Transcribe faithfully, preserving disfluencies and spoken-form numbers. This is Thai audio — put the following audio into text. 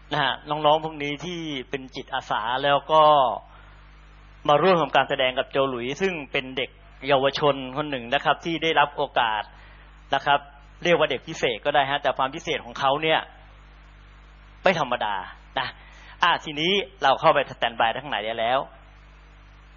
นะฮะน้องๆพวกนี้ที่เป็นจิตอาสาแล้วก็มาร่วมทำการแสดงกับโจหลุยซึ่งเป็นเด็กเยาวชนคนหนึ่งนะครับที่ได้รับโอกาสนะครับเรียกว่าเด็กพิเศษก็ได้ฮะแต่ความพิเศษของเขาเนี่ยไม่ธรรมดานะอ่ะทีนี้เราเข้าไปสแตนด์บายข้างในได้แล้ว